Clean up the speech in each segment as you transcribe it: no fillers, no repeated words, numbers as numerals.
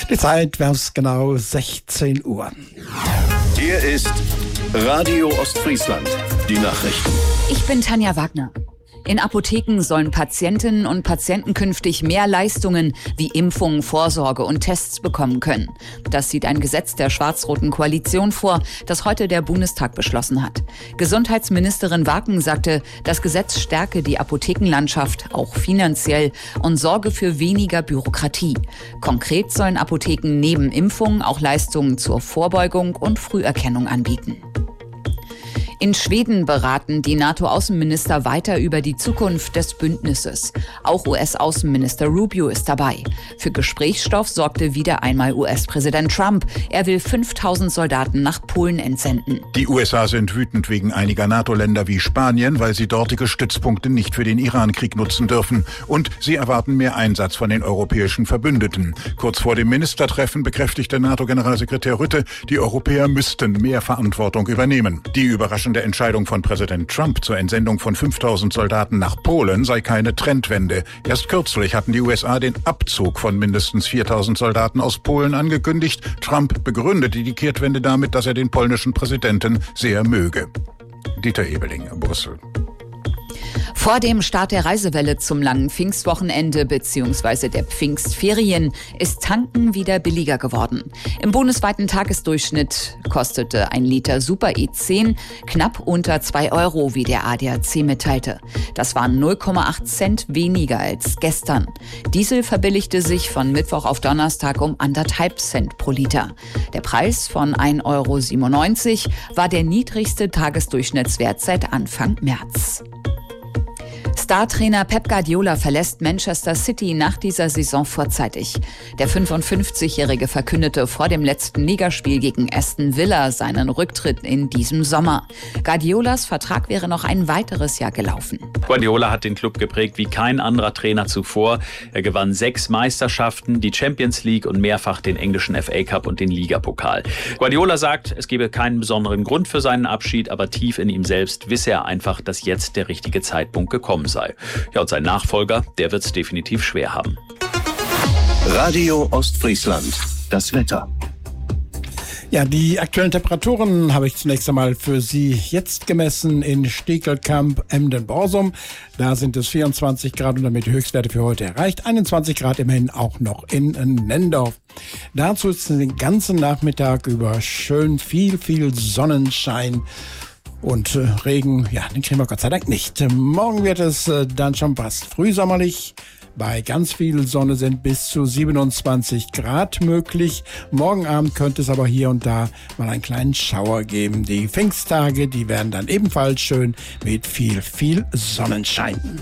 Die Zeit wäre es genau 16 Uhr. Hier ist Radio Ostfriesland, die Nachrichten. Ich bin Tanja Wagner. In Apotheken sollen Patientinnen und Patienten künftig mehr Leistungen wie Impfungen, Vorsorge und Tests bekommen können. Das sieht ein Gesetz der schwarz-roten Koalition vor, das heute der Bundestag beschlossen hat. Gesundheitsministerin Waken sagte, das Gesetz stärke die Apothekenlandschaft, auch finanziell, und sorge für weniger Bürokratie. Konkret sollen Apotheken neben Impfungen auch Leistungen zur Vorbeugung und Früherkennung anbieten. In Schweden beraten die NATO-Außenminister weiter über die Zukunft des Bündnisses. Auch US-Außenminister Rubio ist dabei. Für Gesprächsstoff sorgte wieder einmal US-Präsident Trump. Er will 5000 Soldaten nach Polen entsenden. Die USA sind wütend wegen einiger NATO-Länder wie Spanien, weil sie dortige Stützpunkte nicht für den Iran-Krieg nutzen dürfen. Und sie erwarten mehr Einsatz von den europäischen Verbündeten. Kurz vor dem Ministertreffen bekräftigte NATO-Generalsekretär Rutte, die Europäer müssten mehr Verantwortung übernehmen. Die überraschende Entscheidung von Präsident Trump zur Entsendung von 5000 Soldaten nach Polen sei keine Trendwende. Erst kürzlich hatten die USA den Abzug von mindestens 4000 Soldaten aus Polen angekündigt. Trump begründete die Kehrtwende damit, dass er den polnischen Präsidenten sehr möge. Dieter Ebeling, Brüssel. Vor dem Start der Reisewelle zum langen Pfingstwochenende bzw. der Pfingstferien ist Tanken wieder billiger geworden. Im bundesweiten Tagesdurchschnitt kostete ein Liter Super E10 knapp unter 2 Euro, wie der ADAC mitteilte. Das waren 0,8 Cent weniger als gestern. Diesel verbilligte sich von Mittwoch auf Donnerstag um 1,5 Cent pro Liter. Der Preis von 1,97 Euro war der niedrigste Tagesdurchschnittswert seit Anfang März. Startrainer Pep Guardiola verlässt Manchester City nach dieser Saison vorzeitig. Der 55-Jährige verkündete vor dem letzten Ligaspiel gegen Aston Villa seinen Rücktritt in diesem Sommer. Guardiolas Vertrag wäre noch ein weiteres Jahr gelaufen. Guardiola hat den Club geprägt wie kein anderer Trainer zuvor. Er gewann 6 Meisterschaften, die Champions League und mehrfach den englischen FA Cup und den Ligapokal. Guardiola sagt, es gebe keinen besonderen Grund für seinen Abschied, aber tief in ihm selbst wisse er einfach, dass jetzt der richtige Zeitpunkt gekommen sei. Ja, und sein Nachfolger, der wird es definitiv schwer haben. Radio Ostfriesland, das Wetter. Ja, die aktuellen Temperaturen habe ich zunächst einmal für Sie jetzt gemessen in Stekelkamp, Emden-Borsum. Da sind es 24 Grad und damit die Höchstwerte für heute erreicht. 21 Grad immerhin auch noch in Nendorf. Dazu ist den ganzen Nachmittag über schön viel Sonnenschein. Und Regen, ja, den kriegen wir Gott sei Dank nicht. Morgen wird es dann schon fast frühsommerlich. Bei ganz viel Sonne sind bis zu 27 Grad möglich. Morgen Abend könnte es aber hier und da mal einen kleinen Schauer geben. Die Pfingsttage, die werden dann ebenfalls schön mit viel Sonnenschein.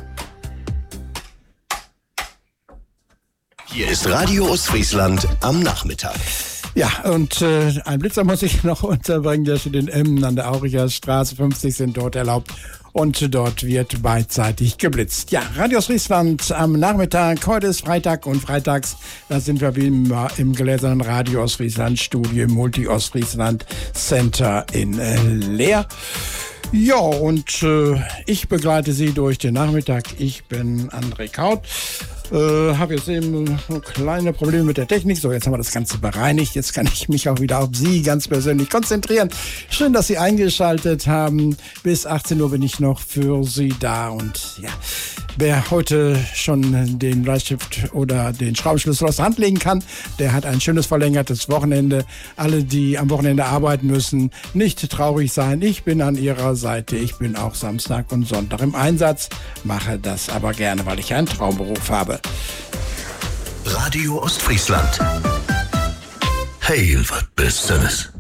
Hier ist Radio Ostfriesland am Nachmittag. Ja, und ein Blitzer muss ich noch unterbringen, der steht in Emden an der Auricher Straße. 50 sind dort erlaubt und dort wird beidseitig geblitzt. Ja, Radio Ostfriesland am Nachmittag. Heute ist Freitag und freitags, da sind wir wie immer im gläsernen Radio Ostfriesland Studio im Multi-Ostfriesland Center in Leer. Ja, und ich begleite Sie durch den Nachmittag. Ich bin André Kaut. Habe jetzt eben kleine Probleme mit der Technik. So, jetzt haben wir das Ganze bereinigt. Jetzt kann ich mich auch wieder auf Sie ganz persönlich konzentrieren. Schön, dass Sie eingeschaltet haben. Bis 18 Uhr bin ich noch für Sie da. Und ja, wer heute schon den Bleistift oder den Schraubenschlüssel aus der Hand legen kann, der hat ein schönes verlängertes Wochenende. Alle, die am Wochenende arbeiten müssen, nicht traurig sein. Ich bin an Ihrer Seite. Ich bin auch Samstag und Sonntag im Einsatz. Mache das aber gerne, weil ich einen Traumberuf habe. Radio Ostfriesland. Hey, was bist du das?